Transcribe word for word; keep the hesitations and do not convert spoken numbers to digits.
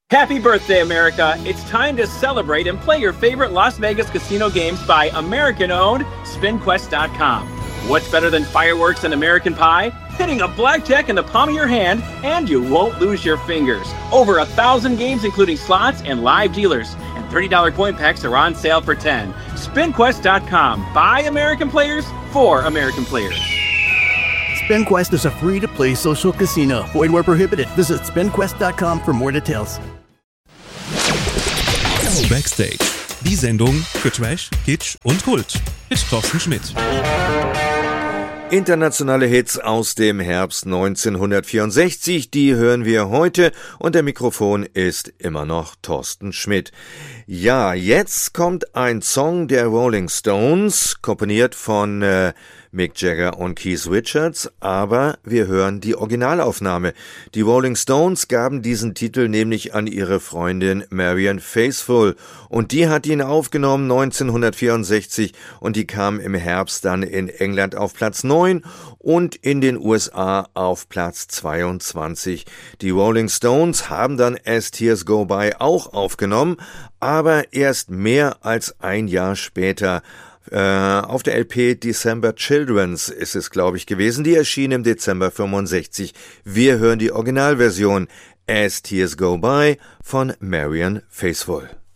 Happy birthday, America. It's time to celebrate and play your favorite Las Vegas casino games by American-owned Spin Quest dot com. What's better than fireworks and American Pie? Hitting a blackjack in the palm of your hand, and you won't lose your fingers. Over a thousand games, including slots and live dealers. And thirty dollars coin packs are on sale for ten dollars. Spin Quest dot com. By American players, for American players. SpinQuest is a free-to-play social casino. Void where prohibited. Visit Spin Quest dot com for more details. Backstage. Die Sendung für Trash, Kitsch und Kult. Mit Thorsten Schmidt. Internationale Hits aus dem Herbst neunzehnhundertvierundsechzig, die hören wir heute und der Mikrofon ist immer noch Thorsten Schmidt. Ja, jetzt kommt ein Song der Rolling Stones, komponiert von äh, Mick Jagger und Keith Richards, aber wir hören die Originalaufnahme. Die Rolling Stones gaben diesen Titel nämlich an ihre Freundin Marianne Faithfull und die hat ihn aufgenommen neunzehnhundertvierundsechzig und die kam im Herbst dann in England auf Platz neun und in den U S A auf Platz zweiundzwanzig. Die Rolling Stones haben dann As Tears Go By auch aufgenommen, aber erst mehr als ein Jahr später. Äh, auf der L P December Children's ist es, glaube ich, gewesen. Die erschien im Dezember fünfundsechzig. Wir hören die Originalversion As Tears Go By von Marianne Faithfull.